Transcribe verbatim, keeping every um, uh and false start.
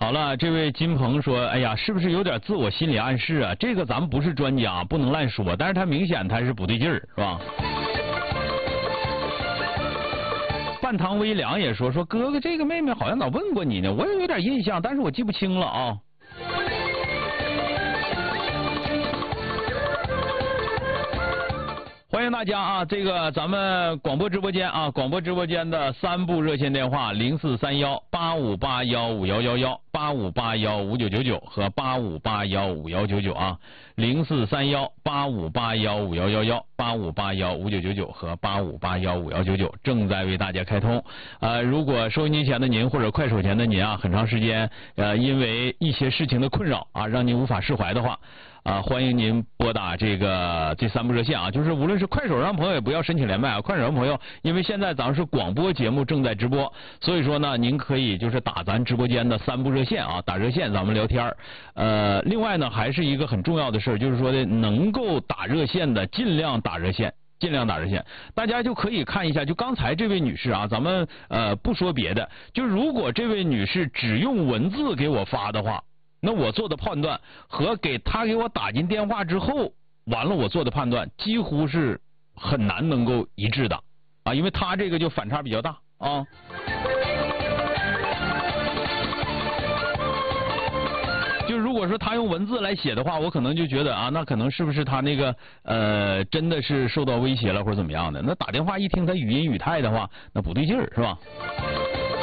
好了，这位金鹏说，哎呀，是不是有点自我心理暗示啊？这个咱们不是专家，不能乱说，但是他明显他是不对劲儿，是吧？半糖微凉也说，说哥哥这个妹妹好像老问过你呢，我也有点印象，但是我记不清了啊。欢迎大家啊！这个咱们广播直播间啊，广播直播间的三部热线电话零四三幺八五八幺五幺幺幺、八五八幺五九九九和八五八幺五幺九九啊，零四三幺八五八幺五幺幺幺、八五八幺五九九九和八五八幺五幺九九正在为大家开通。呃，如果收音机前的您或者快手前的您啊，很长时间呃因为一些事情的困扰啊，让您无法释怀的话。啊，欢迎您拨打这个这三部热线啊，就是无论是快手上朋友也不要申请连麦啊，快手上朋友，因为现在咱们是广播节目正在直播，所以说呢，您可以就是打咱直播间的三部热线啊，打热线咱们聊天呃，另外呢，还是一个很重要的事，就是说的能够打热线的尽量打热线。尽量打热线，大家就可以看一下，就刚才这位女士啊，咱们呃不说别的，就如果这位女士只用文字给我发的话。那我做的判断和给他给我打进电话之后，完了我做的判断几乎是很难能够一致的啊，因为他这个就反差比较大啊。就如果说他用文字来写的话，我可能就觉得啊，那可能是不是他那个呃真的是受到威胁了或者怎么样的？那打电话一听他语音语态的话，那不对劲儿是吧？